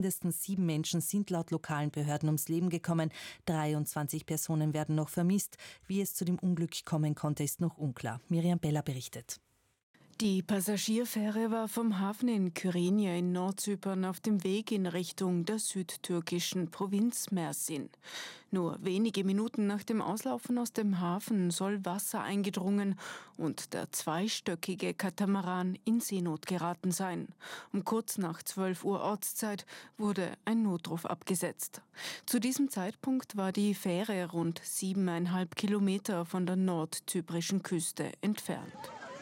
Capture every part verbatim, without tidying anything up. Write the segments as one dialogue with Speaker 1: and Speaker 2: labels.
Speaker 1: Mindestens sieben Menschen sind laut lokalen Behörden ums Leben gekommen. dreiundzwanzig Personen werden noch vermisst. Wie es zu dem Unglück kommen konnte, ist noch unklar. Miriam Beller berichtet.
Speaker 2: Die Passagierfähre war vom Hafen in Kyrenia in Nordzypern auf dem Weg in Richtung der südtürkischen Provinz Mersin. Nur wenige Minuten nach dem Auslaufen aus dem Hafen soll Wasser eingedrungen und der zweistöckige Katamaran in Seenot geraten sein. Um kurz nach zwölf Uhr Ortszeit wurde ein Notruf abgesetzt. Zu diesem Zeitpunkt war die Fähre rund siebeneinhalb Kilometer von der nordzyprischen Küste entfernt.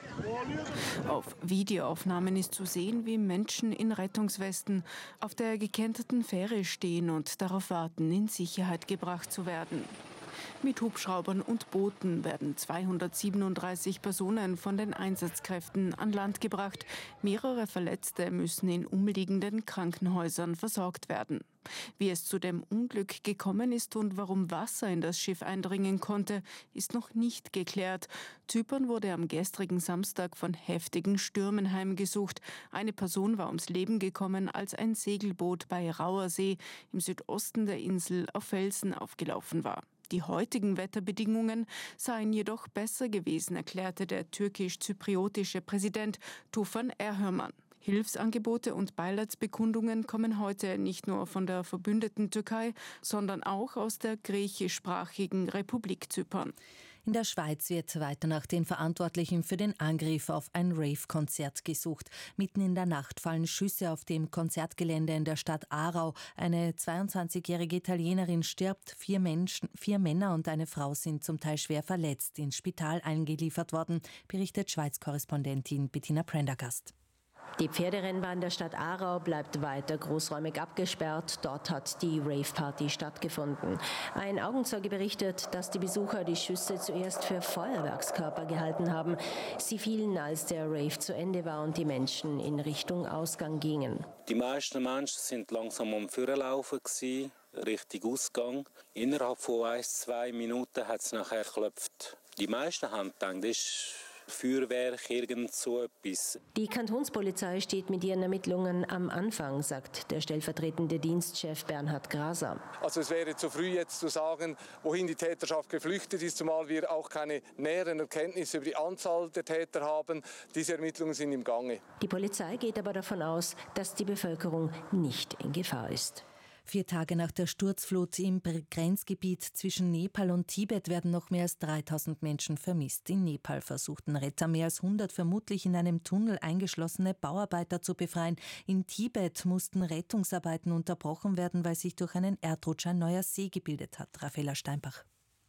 Speaker 2: Auf Videoaufnahmen ist zu sehen, wie Menschen in Rettungswesten auf der gekenterten Fähre stehen und darauf warten, in Sicherheit gebracht zu werden. Mit Hubschraubern und Booten werden zweihundertsiebenunddreißig Personen von den Einsatzkräften an Land gebracht. Mehrere Verletzte müssen in umliegenden Krankenhäusern versorgt werden. Wie es zu dem Unglück gekommen ist und warum Wasser in das Schiff eindringen konnte, ist noch nicht geklärt. Zypern wurde am gestrigen Samstag von heftigen Stürmen heimgesucht. Eine Person war ums Leben gekommen, als ein Segelboot bei Rauersee im Südosten der Insel auf Felsen aufgelaufen war. Die heutigen Wetterbedingungen seien jedoch besser gewesen, erklärte der türkisch-zypriotische Präsident Tufan Erhörmann. Hilfsangebote und Beileidsbekundungen kommen heute nicht nur von der verbündeten Türkei, sondern auch aus der griechischsprachigen Republik Zypern.
Speaker 1: In der Schweiz wird weiter nach den Verantwortlichen für den Angriff auf ein Rave-Konzert gesucht. Mitten in der Nacht fallen Schüsse auf dem Konzertgelände in der Stadt Aarau. Eine zweiundzwanzigjährige Italienerin stirbt, vier Menschen, vier Männer und eine Frau sind zum Teil schwer verletzt ins Spital eingeliefert worden, berichtet Schweiz-Korrespondentin Bettina Prendergast.
Speaker 3: Die Pferderennbahn der Stadt Aarau bleibt weiter großräumig abgesperrt. Dort hat die Rave-Party stattgefunden. Ein Augenzeuge berichtet, dass die Besucher die Schüsse zuerst für Feuerwerkskörper gehalten haben. Sie fielen, als der Rave zu Ende war und die Menschen in Richtung Ausgang gingen.
Speaker 4: Die meisten Menschen sind langsam am Vorlaufen gewesen, Richtung Ausgang. Innerhalb von ein, zwei Minuten hat es nachher geklopft. Die meisten haben gedacht, das ist Feuerwerk, irgend so etwas.
Speaker 3: Die Kantonspolizei steht mit ihren Ermittlungen am Anfang, sagt der stellvertretende Dienstchef Bernhard Graser.
Speaker 5: Also es wäre zu früh jetzt zu sagen, wohin die Täterschaft geflüchtet ist, zumal wir auch keine näheren Erkenntnisse über die Anzahl der Täter haben. Diese Ermittlungen sind im Gange.
Speaker 3: Die Polizei geht aber davon aus, dass die Bevölkerung nicht in Gefahr ist.
Speaker 1: Vier Tage nach der Sturzflut im Grenzgebiet zwischen Nepal und Tibet werden noch mehr als dreitausend Menschen vermisst. In Nepal versuchten Retter mehr als hundert vermutlich in einem Tunnel eingeschlossene Bauarbeiter zu befreien. In Tibet mussten Rettungsarbeiten unterbrochen werden, weil sich durch einen Erdrutsch ein neuer See gebildet hat. Raffaella Steinbach.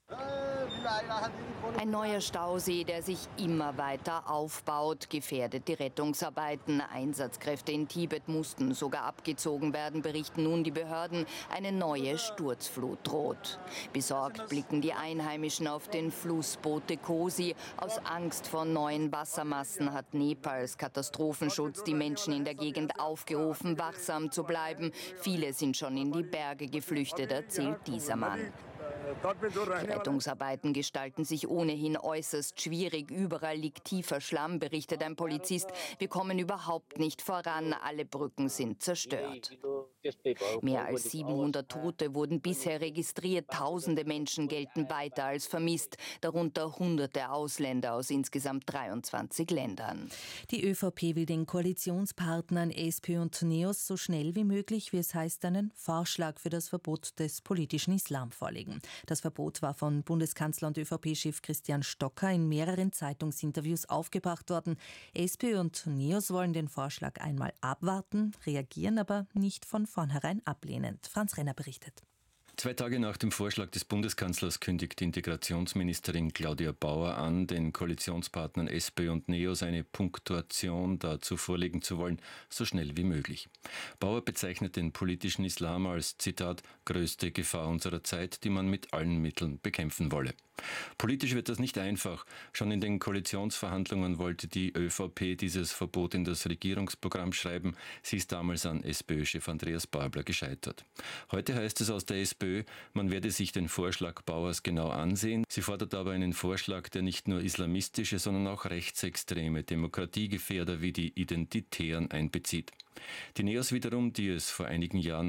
Speaker 6: Ein neuer Stausee, der sich immer weiter aufbaut, gefährdet die Rettungsarbeiten. Einsatzkräfte in Tibet mussten sogar abgezogen werden, berichten nun die Behörden. Eine neue Sturzflut droht. Besorgt blicken die Einheimischen auf den Fluss Bote Kosi. Aus Angst vor neuen Wassermassen hat Nepals Katastrophenschutz die Menschen in der Gegend aufgerufen, wachsam zu bleiben. Viele sind schon in die Berge geflüchtet, erzählt dieser Mann. Die Rettungsarbeiten gestalten sich ohnehin äußerst schwierig. Überall liegt tiefer Schlamm, berichtet ein Polizist. Wir kommen überhaupt nicht voran. Alle Brücken sind zerstört. Mehr als siebenhundert Tote wurden bisher registriert. Tausende Menschen gelten weiter als vermisst. Darunter hunderte Ausländer aus insgesamt dreiundzwanzig Ländern.
Speaker 1: Die ÖVP will den Koalitionspartnern SPÖ und NEOS so schnell wie möglich, wie es heißt, einen Vorschlag für das Verbot des politischen Islam vorlegen. Das Verbot war von Bundeskanzler und ÖVP-Chef Christian Stocker in mehreren Zeitungsinterviews aufgebracht worden. SPÖ und NEOS wollen den Vorschlag einmal abwarten, reagieren aber nicht von vornherein ablehnend. Franz Renner berichtet.
Speaker 7: Zwei Tage nach dem Vorschlag des Bundeskanzlers kündigt Integrationsministerin Claudia Bauer an, den Koalitionspartnern SPÖ und NEOS eine Punktuation dazu vorlegen zu wollen, so schnell wie möglich. Bauer bezeichnet den politischen Islam als, Zitat, größte Gefahr unserer Zeit, die man mit allen Mitteln bekämpfen wolle. Politisch wird das nicht einfach. Schon in den Koalitionsverhandlungen wollte die ÖVP dieses Verbot in das Regierungsprogramm schreiben. Sie ist damals an SPÖ-Chef Andreas Babler gescheitert. Heute heißt es aus der SPÖ, SPÖ, man werde sich den Vorschlag Bauers genau ansehen. Sie fordert aber einen Vorschlag, der nicht nur islamistische, sondern auch rechtsextreme Demokratiegefährder wie die Identitären einbezieht. Die Neos wiederum, die es vor einigen Jahren